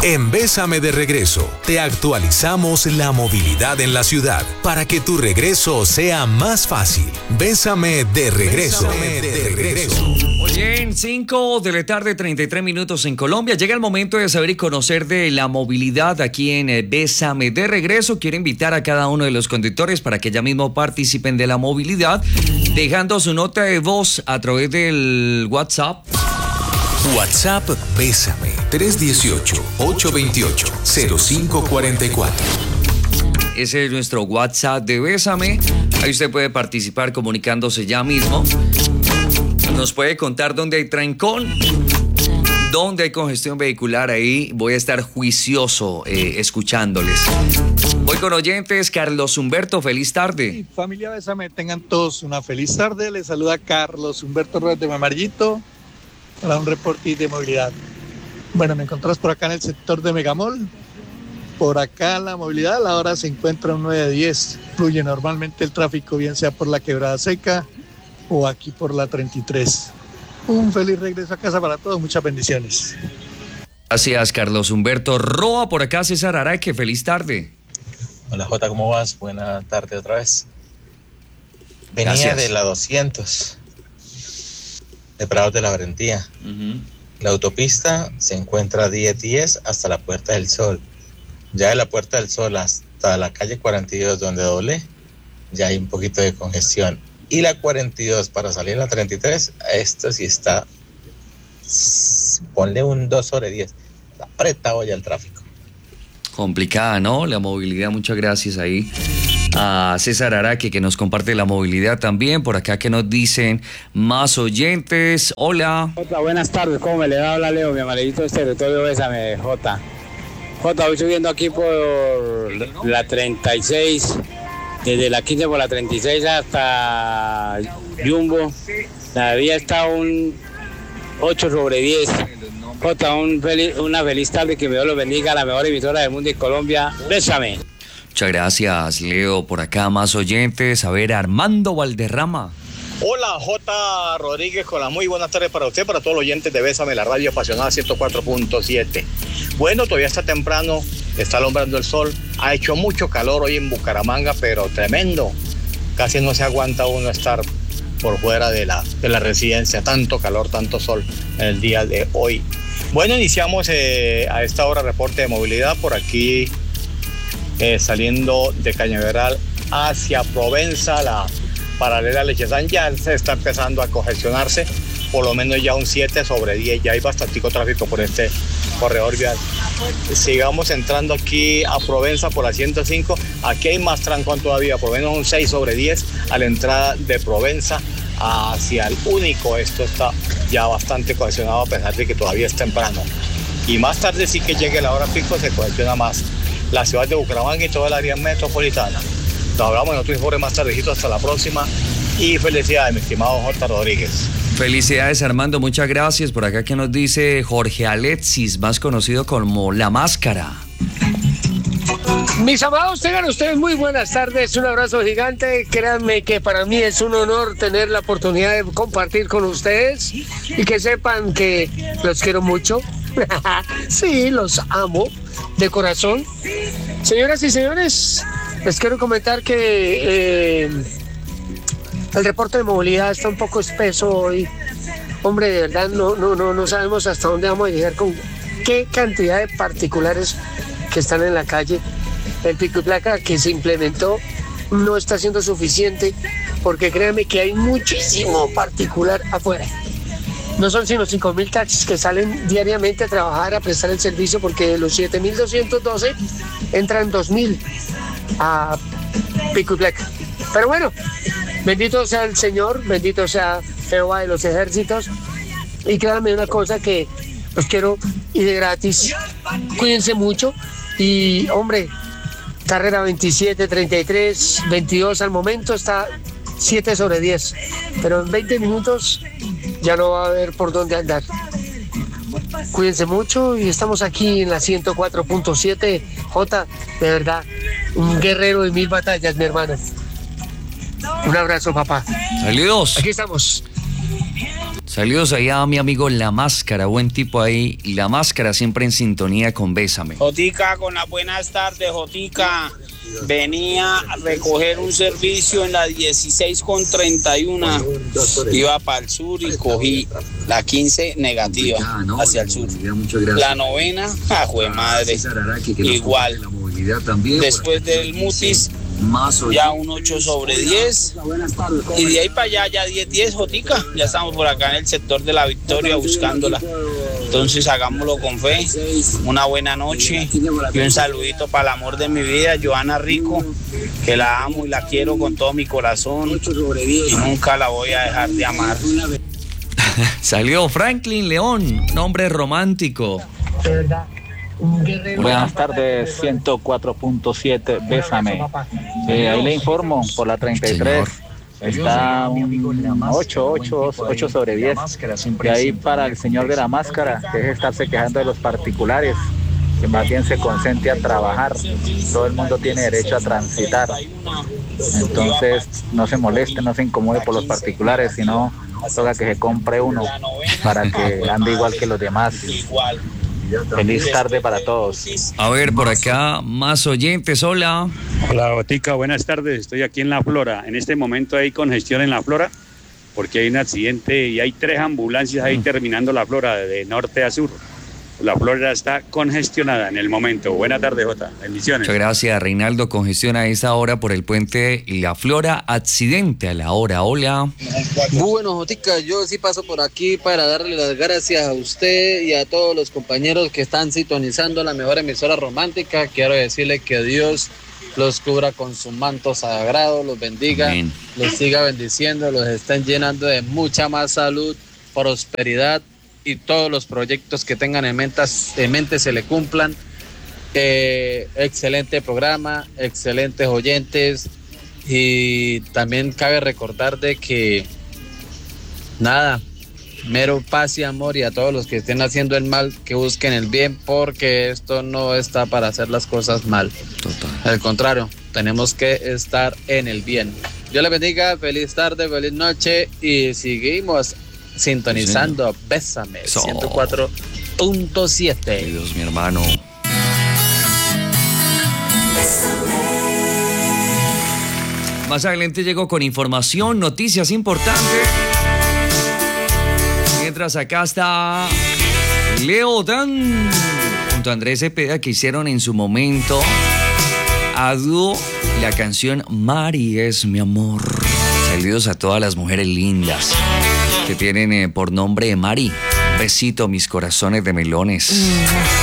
En Bésame de Regreso, te actualizamos la movilidad en la ciudad para que tu regreso sea más fácil. Bésame de Regreso. Bien, 5 de la tarde, 33 minutos en Colombia. Llega el momento de saber y conocer de la movilidad aquí en Bésame de Regreso. Quiero invitar a cada uno de los conductores para que ya mismo participen de la movilidad, dejando su nota de voz a través del WhatsApp. WhatsApp Bésame 318-828-0544. Ese es nuestro WhatsApp de Bésame. Ahí usted puede participar comunicándose ya mismo. Nos puede contar dónde hay trancón, dónde hay congestión vehicular. Ahí voy a estar juicioso escuchándoles. Voy con oyentes. Carlos Humberto, feliz tarde. Sí, familia Bésame, tengan todos una feliz tarde. Les saluda Carlos Humberto Ruiz de Mamarillito para un reporte de movilidad. Bueno, me encontrás por acá en el sector de Megamol. Por acá la movilidad a la hora se encuentra un 9-10. Fluye normalmente el tráfico, bien sea por la Quebrada Seca o aquí por la 33. Un feliz regreso a casa para todos, muchas bendiciones. Gracias, Carlos Humberto. Roa, por acá César Araque, feliz tarde. Hola Jota, ¿cómo vas? Buena tarde otra vez. Venía Gracias. de la 200, de Prados de la Valentía. La autopista se encuentra 10-10 hasta la Puerta del Sol. Ya de la Puerta del Sol hasta la calle 42 donde doblé, ya hay un poquito de congestión. Y la 42 para salir a la 33, esto sí está, ponle un 2/10, está apretado ya el tráfico. Complicada, ¿no? La movilidad, muchas gracias ahí a César Araque que nos comparte la movilidad también. Por acá que nos dicen más oyentes. Hola. Jota, buenas tardes, ¿cómo me le da? Habla Leo, mi amarillito de territorio, Bésame, Jota. Jota, voy subiendo aquí por la 36, desde la 15 por la 36 hasta Jumbo. La vía está un 8/10. Jota, una feliz tarde, que Dios los bendiga, la mejor emisora del mundo y Colombia. Bésame. Muchas gracias, Leo. Por acá más oyentes. A ver, Armando Valderrama. Hola, J. Rodríguez, con las muy buenas tardes para usted, para todos los oyentes de Bésame, la radio apasionada 104.7. Bueno, todavía está temprano, está alumbrando el sol, ha hecho mucho calor hoy en Bucaramanga, pero tremendo. Casi no se aguanta uno estar por fuera de la residencia, tanto calor, tanto sol en el día de hoy. Bueno, iniciamos a esta hora reporte de movilidad por aquí, saliendo de Cañaveral hacia Provenza, la paralela Lechezán ya se está empezando a congestionarse, por lo menos ya un 7/10, ya hay bastante tráfico por este corredor vial. Sigamos entrando aquí a Provenza por la 105, aquí hay más trancón todavía, por lo menos un 6/10 a la entrada de Provenza hacia el único. Esto está ya bastante congestionado a pesar de que todavía es temprano. Y más tarde sí que llegue la hora pico, se congestiona más la ciudad de Bucaramanga y toda el área metropolitana. Nos hablamos en otro informe más tardecito. Hasta la próxima y felicidades, mi estimado J. Rodríguez. Felicidades, Armando, muchas gracias. Por acá que nos dice Jorge Alexis, más conocido como La Máscara. Mis amados, tengan ustedes muy buenas tardes, un abrazo gigante. Créanme que para mí es un honor tener la oportunidad de compartir con ustedes y que sepan que los quiero mucho. Sí, los amo de corazón. Señoras y señores, les quiero comentar que el reporte de movilidad está un poco espeso hoy. Hombre, de verdad no sabemos hasta dónde vamos a llegar con qué cantidad de particulares que están en la calle. El pico y placa que se implementó no está siendo suficiente, porque créanme que hay muchísimo particular afuera. No son sino 5.000 taxis que salen diariamente a trabajar, a prestar el servicio, porque de los 7.212 entran 2.000 a pico y placa. Pero bueno, bendito sea el Señor, bendito sea Jehová de los ejércitos. Y créanme una cosa, que los quiero y de gratis. Cuídense mucho y, hombre, carrera 27, 33, 22 al momento está 7/10. Pero en 20 minutos ya no va a haber por dónde andar. Cuídense mucho y estamos aquí en la 104.7. J, de verdad, un guerrero de 1000 batallas, mi hermano. Un abrazo, papá. Saludos. Aquí estamos. Saludos allá a mi amigo La Máscara, buen tipo ahí. La Máscara siempre en sintonía con Bésame. Jotica, con las buenas tardes, Jotica. Venía a recoger un servicio en la 16 con 31. Iba para el sur y cogí la 15 negativa hacia el sur. La novena, jue madre, igual. Después del Mutis, ya un 8/10. Y de ahí para allá, ya 10/10, Jotica. Ya estamos por acá en el sector de la Victoria buscándola. Entonces hagámoslo con fe. Una buena noche y un saludito para el amor de mi vida, Joana Rico, que la amo y la quiero con todo mi corazón y nunca la voy a dejar de amar. Salió Franklin León, nombre romántico. Buenas tardes, 104.7, Bésame. Ahí le informo, por la 33 está un 8/10. De ahí para el señor de la máscara, que es estarse quejando de los particulares, que más bien se concentre a trabajar. Todo el mundo tiene derecho a transitar. Entonces no se moleste, no se incomode por los particulares, sino toca que se compre uno para que ande igual que los demás. Feliz tarde para todos. A ver, por acá, más oyentes, hola. Hola, Botica, buenas tardes. Estoy aquí en La Flora. En este momento hay congestión en La Flora porque hay un accidente y hay 3 ambulancias ahí terminando La Flora de norte a sur. La Flora está congestionada en el momento. Buenas tardes, Jota. Bendiciones. Muchas gracias, Reinaldo. Congestión a esa hora por el puente La Flora. Accidente a la hora. Hola. Bueno, Jotica, yo sí paso por aquí para darle las gracias a usted y a todos los compañeros que están sintonizando la mejor emisora romántica. Quiero decirle que Dios los cubra con su manto sagrado, los bendiga, amén, los siga bendiciendo, los estén llenando de mucha más salud, prosperidad, y todos los proyectos que tengan en mente se le cumplan. Excelente programa, excelentes oyentes, y también cabe recordar de que nada, mero paz y amor, y a todos los que estén haciendo el mal, que busquen el bien, porque esto no está para hacer las cosas mal. Total. Al contrario, tenemos que estar en el bien. Dios les bendiga, feliz tarde, feliz noche, y seguimos sintonizando, sí, Bésame, 104.7. Dios, mi hermano. Más adelante llego con información, noticias importantes. Mientras acá está Leo Dan junto a Andrés Cepeda, que hicieron en su momento a dúo la canción Mari es mi amor. Saludos a todas las mujeres lindas que tienen por nombre Mari. Besito, mis corazones de melones.